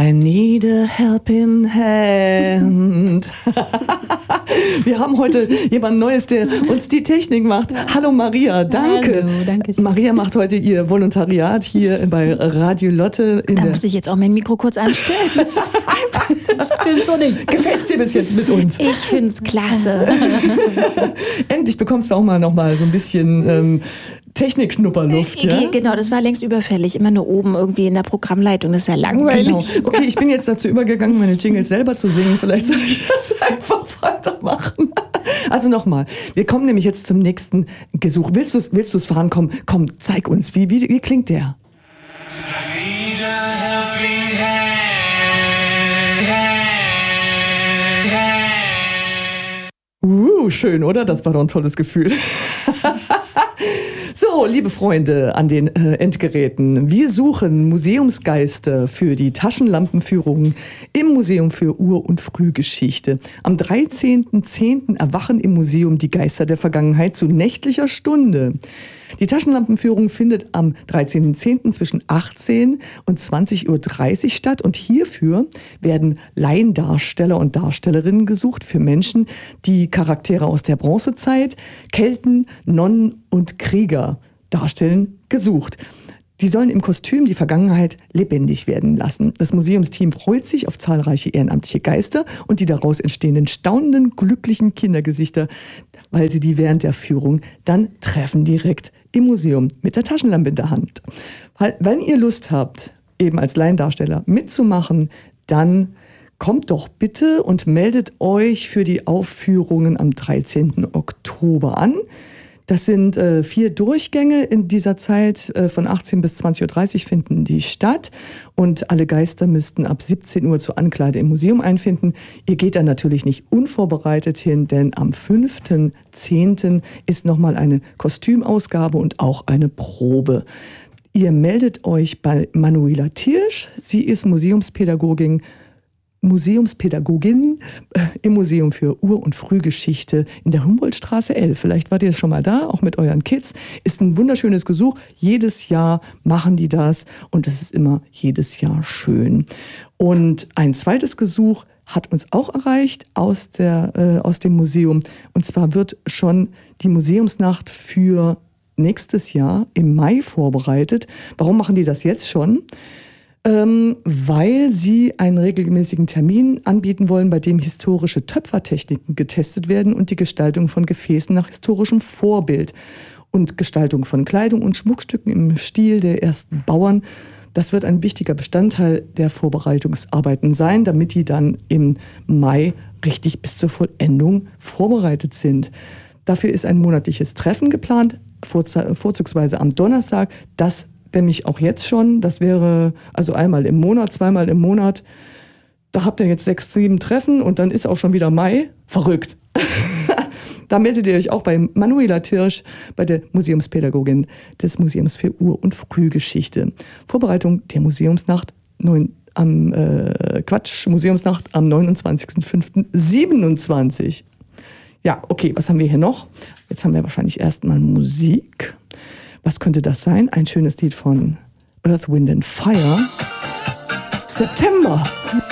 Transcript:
I need a helping hand. Wir haben heute jemand Neues, der uns die Technik macht. Hallo Maria, danke. Hallo, danke. Maria macht heute ihr Volontariat hier bei Radio Lotte. Da muss ich jetzt auch mein Mikro kurz anstellen. Das stimmt so nicht. Gefällst dir das jetzt mit uns? Ich find's klasse. Endlich bekommst du auch mal noch mal so ein bisschen Technik-Schnupperluft. Ja? Genau, das war längst überfällig. Immer nur oben irgendwie in der Programmleitung. Das ist ja langweilig. Genau. Okay, ich bin jetzt dazu übergegangen, meine Jingles selber zu singen. Vielleicht soll ich das einfach weitermachen. Also nochmal, wir kommen nämlich jetzt zum nächsten Gesuch. Willst du's fahren? Komm, zeig uns. Wie klingt der? Schön, oder? Das war doch ein tolles Gefühl. So, liebe Freunde an den Endgeräten, wir suchen Museumsgeister für die Taschenlampenführung im Museum für Ur- und Frühgeschichte. Am 13.10. erwachen im Museum die Geister der Vergangenheit zu nächtlicher Stunde. Die Taschenlampenführung findet am 13.10. zwischen 18 und 20.30 Uhr statt und hierfür werden Laiendarsteller und Darstellerinnen gesucht für Menschen, die Charaktere aus der Bronzezeit, Kelten, Nonnen und Krieger darstellen, gesucht. Die sollen im Kostüm die Vergangenheit lebendig werden lassen. Das Museumsteam freut sich auf zahlreiche ehrenamtliche Geister und die daraus entstehenden staunenden, glücklichen Kindergesichter, weil sie die während der Führung dann treffen, direkt im Museum mit der Taschenlampe in der Hand. Wenn ihr Lust habt, eben als Laiendarsteller mitzumachen, dann kommt doch bitte und meldet euch für die Aufführungen am 13. Oktober an. Das sind 4 Durchgänge in dieser Zeit, von 18 bis 20.30 Uhr finden die statt und alle Geister müssten ab 17 Uhr zur Ankleide im Museum einfinden. Ihr geht dann natürlich nicht unvorbereitet hin, denn am 5.10. ist nochmal eine Kostümausgabe und auch eine Probe. Ihr meldet euch bei Manuela Thiersch, sie ist Museumspädagogin im Museum für Ur- und Frühgeschichte in der Humboldtstraße 11. Vielleicht wart ihr schon mal da, auch mit euren Kids. Ist ein wunderschönes Gesuch. Jedes Jahr machen die das und es ist immer jedes Jahr schön. Und ein zweites Gesuch hat uns auch erreicht aus dem Museum. Und zwar wird schon die Museumsnacht für nächstes Jahr im Mai vorbereitet. Warum machen die das jetzt schon? Weil sie einen regelmäßigen Termin anbieten wollen, bei dem historische Töpfertechniken getestet werden und die Gestaltung von Gefäßen nach historischem Vorbild und Gestaltung von Kleidung und Schmuckstücken im Stil der ersten Bauern. Das wird ein wichtiger Bestandteil der Vorbereitungsarbeiten sein, damit die dann im Mai richtig bis zur Vollendung vorbereitet sind. Dafür ist ein monatliches Treffen geplant, vorzugsweise am Donnerstag. Das nämlich auch jetzt schon, das wäre also einmal im Monat, zweimal im Monat. Da habt ihr jetzt 6, 7 Treffen und dann ist auch schon wieder Mai. Verrückt. Da meldet ihr euch auch bei Manuela Thiersch, bei der Museumspädagogin des Museums für Ur- und Frühgeschichte. Vorbereitung der Museumsnacht am 29.05.27. Ja, okay, was haben wir hier noch? Jetzt haben wir wahrscheinlich erstmal Musik. Was könnte das sein? Ein schönes Lied von Earth, Wind and Fire. September.